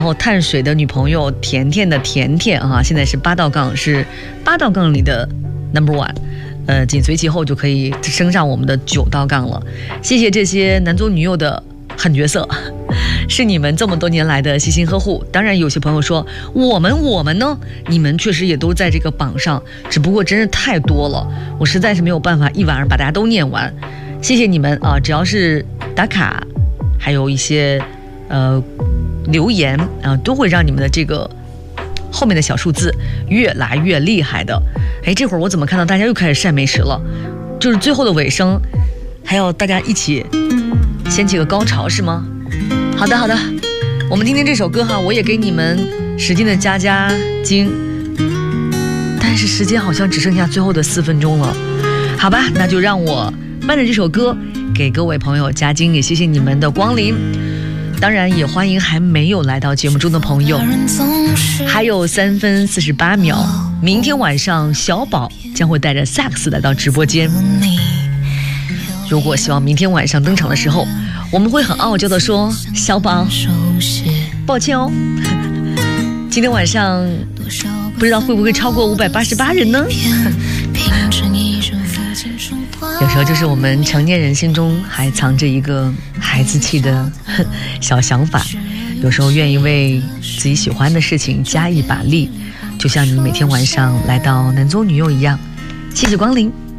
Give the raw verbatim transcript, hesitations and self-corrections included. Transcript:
然后碳水的女朋友甜甜的甜甜啊，现在是八道杠，是八道杠里的 number one， 呃，紧随其后就可以升上我们的九道杠了。谢谢这些男左女右的狠角色，是你们这么多年来的悉心呵护。当然有些朋友说我们我们呢，你们确实也都在这个榜上，只不过真是太多了，我实在是没有办法一晚上把大家都念完。谢谢你们啊！只要是打卡，还有一些呃留言啊，都会让你们的这个后面的小数字越来越厉害的。哎，这会儿我怎么看到大家又开始晒美食了？就是最后的尾声，还要大家一起掀起个高潮是吗？好的好的，我们听听这首歌哈，我也给你们使劲的加加精，但是时间好像只剩下最后的四分钟了，好吧，那就让我伴着这首歌给各位朋友加精，也谢谢你们的光临。当然也欢迎还没有来到节目中的朋友，还有三分四十八秒，明天晚上小宝将会带着萨克斯来到直播间。如果希望明天晚上登场的时候，我们会很傲娇的说，小宝抱歉哦，今天晚上不知道会不会超过五百八十八人呢？有时候就是我们成年人心中还藏着一个孩子气的小想法，有时候愿意为自己喜欢的事情加一把力，就像你每天晚上来到男左女右一样。谢谢光临。